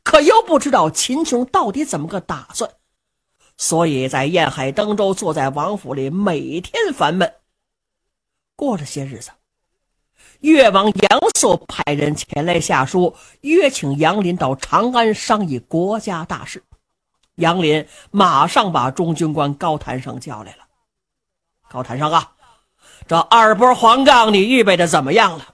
可又不知道秦琼到底怎么个打算，所以在沿海登州坐在王府里每天烦闷。过了些日子，越王杨素派人前来下书，约请杨林到长安商议国家大事。杨林马上把中军官高谭生叫来了。高谭生啊，这二波黄杠你预备的怎么样了？